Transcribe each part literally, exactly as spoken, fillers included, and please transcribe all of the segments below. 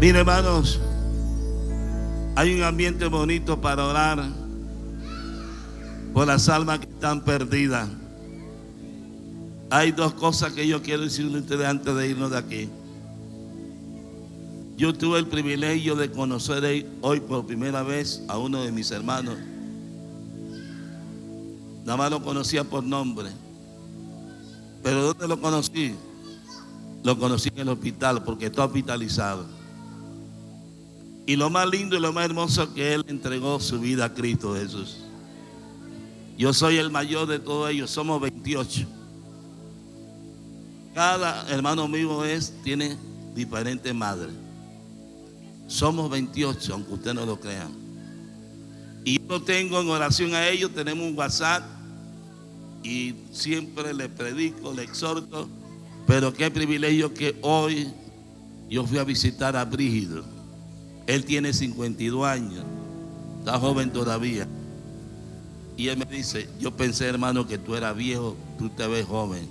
Mire, hermanos, hay un ambiente bonito para orar por las almas que están perdidas. Hay dos cosas que yo quiero decirle a ustedes antes de irnos de aquí. Yo tuve el privilegio de conocer hoy por primera vez a uno de mis hermanos. Nada más lo conocía por nombre. Pero ¿dónde lo conocí? Lo conocí en el hospital, porque está hospitalizado. Y lo más lindo y lo más hermoso es que él entregó su vida a Cristo Jesús. Yo soy el mayor de todos ellos, somos veintiocho. Cada hermano mío es, tiene diferente madre. Somos veintiocho, aunque usted no lo crea. Y yo lo tengo en oración a ellos, tenemos un WhatsApp y siempre les predico, les exhorto. Pero qué privilegio que hoy yo fui a visitar a Brígido. Él tiene cincuenta y dos años, está joven todavía. Y él me dice, yo pensé, hermano, que tú eras viejo, tú te ves joven.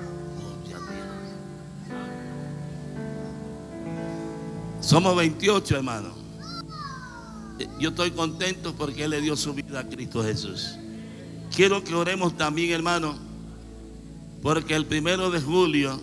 Somos veintiocho, hermano. Yo estoy contento porque él le dio su vida a Cristo Jesús. Quiero que oremos también, hermano, porque el primero de julio,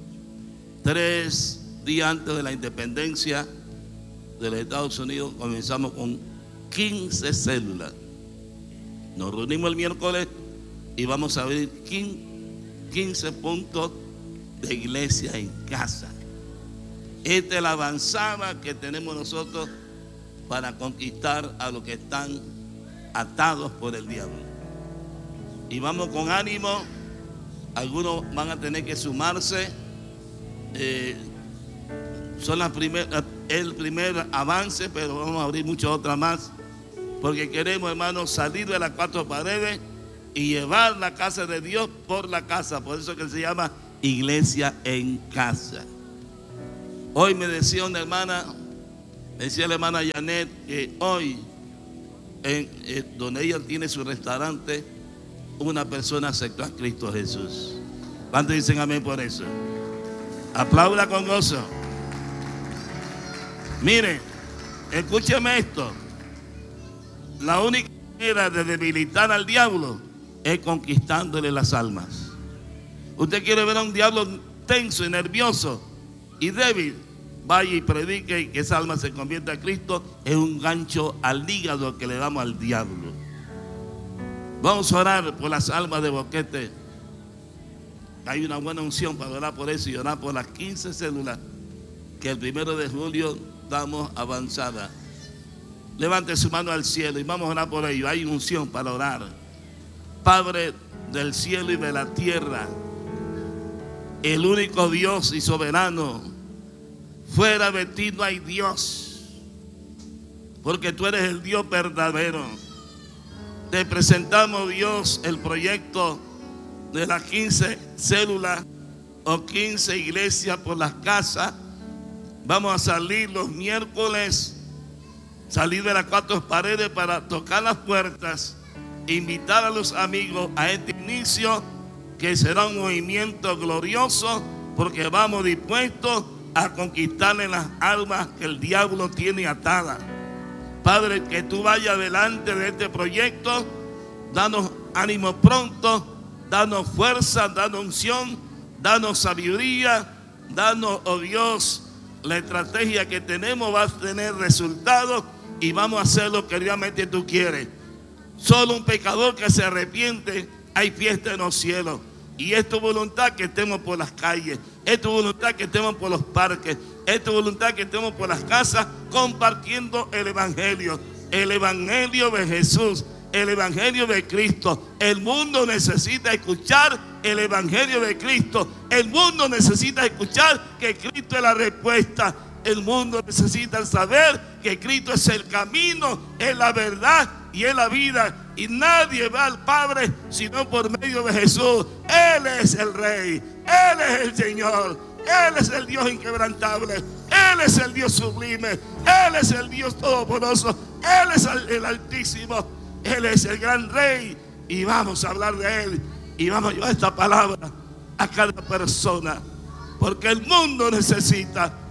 tres días antes de la independencia de los Estados Unidos, comenzamos con quince células. Nos reunimos el miércoles y vamos a abrir quince puntos de iglesia en casa. Esta es la avanzada que tenemos nosotros para conquistar a los que están atados por el diablo. Y vamos con ánimo. Algunos van a tener que sumarse. Eh, son las primeras, el primer avance, pero vamos a abrir muchas otras más, porque queremos, hermanos, salir de las cuatro paredes y llevar la casa de Dios por la casa. Por eso que se llama iglesia en casa. Hoy me decía una hermana, me decía la hermana Janet, que hoy en, eh, donde ella tiene su restaurante, una persona aceptó a Cristo Jesús. ¿Cuántos dicen amén por eso? Aplauda con gozo. Mire, escúcheme esto. La única manera de debilitar al diablo es conquistándole las almas. Usted quiere ver a un diablo tenso y nervioso y débil, vaya y predique y que esa alma se convierta a Cristo. Es un gancho al hígado que le damos al diablo. Vamos a orar por las almas de Boquete. Hay una buena unción para orar por eso y orar por las quince células que el primero de julio damos avanzada. Levante su mano al cielo y vamos a orar por ello. Hay unción para orar. Padre del cielo y de la tierra, el único Dios y soberano, fuera de ti no hay Dios, porque tú eres el Dios verdadero. Te presentamos, Dios, el proyecto de las quince células o quince iglesias por las casas. Vamos a salir los miércoles, salir de las cuatro paredes para tocar las puertas, invitar a los amigos a este inicio, que será un movimiento glorioso, porque vamos dispuestos a conquistarle las almas que el diablo tiene atadas. Padre, que tú vayas delante de este proyecto, danos ánimo pronto, danos fuerza, danos unción, danos sabiduría, danos, oh Dios, la estrategia que tenemos va a tener resultados y vamos a hacer lo que realmente tú quieres. Solo un pecador que se arrepiente, hay fiesta en los cielos. Y es tu voluntad que estemos por las calles, es tu voluntad que estemos por los parques, es tu voluntad que estemos por las casas compartiendo el evangelio, el evangelio de Jesús, el evangelio de Cristo. El mundo necesita escuchar el evangelio de Cristo. El mundo necesita escuchar que Cristo es la respuesta. El mundo necesita saber que Cristo es el camino, es la verdad y es la vida. Y nadie va al Padre sino por medio de Jesús. Él es el Rey, Él es el Señor, Él es el Dios inquebrantable, Él es el Dios sublime, Él es el Dios todopoderoso, Él es el, el Altísimo, Él es el gran Rey. Y vamos a hablar de Él y vamos a llevar esta palabra a cada persona, porque el mundo necesita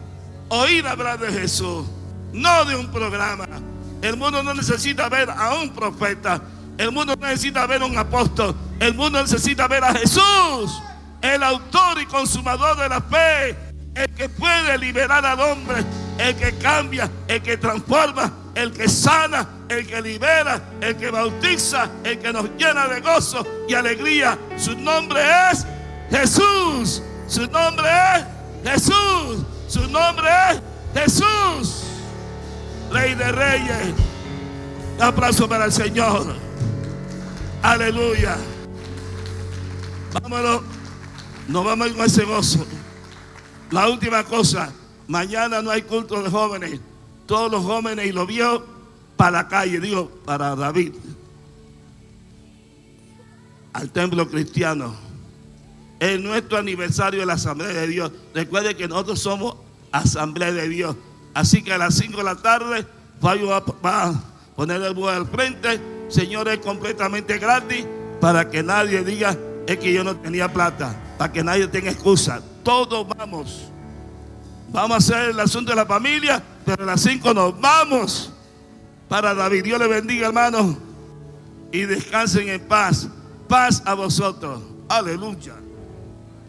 oír hablar de Jesús, no de un programa. El mundo no necesita ver a un profeta. El mundo no necesita ver a un apóstol. El mundo necesita ver a Jesús, el autor y consumador de la fe, el que puede liberar al hombre, el que cambia, el que transforma, el que sana, el que libera, el que bautiza, el que nos llena de gozo y alegría. Su nombre es Jesús. Su nombre es Jesús. Su nombre es Jesús, Rey de Reyes. Un aplauso para el Señor. Aleluya. Vámonos. Nos vamos a ir con ese gozo. La última cosa. Mañana no hay culto de jóvenes. Todos los jóvenes y los viejos para la calle. Digo, para David. Al templo cristiano. Es nuestro aniversario de la Asamblea de Dios. Recuerde que nosotros somos Asamblea de Dios. Así que a las cinco de la tarde va a poner el búho al frente. Señores, completamente gratis, para que nadie diga es que yo no tenía plata, para que nadie tenga excusa. Todos vamos. Vamos a hacer el asunto de la familia, pero a las cinco nos vamos para David. Dios le bendiga, hermanos, y descansen en paz. Paz a vosotros. Aleluya.